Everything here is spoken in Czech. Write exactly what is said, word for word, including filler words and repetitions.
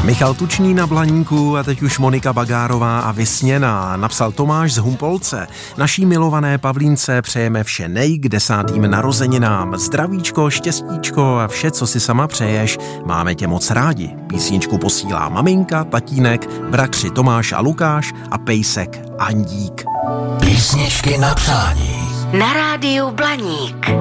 Michal Tučný na Blaníku a teď už Monika Bagárová a Vysněná. Napsal Tomáš z Humpolce. Naší milované Pavlínce přejeme vše nej k desátým narozeninám. Zdravíčko, štěstíčko a vše, co si sama přeješ. Máme tě moc rádi. Písničku posílá maminka, tatínek, bratři Tomáš a Lukáš a pejsek Andík. Písničky na přání. Na rádiu Blaník.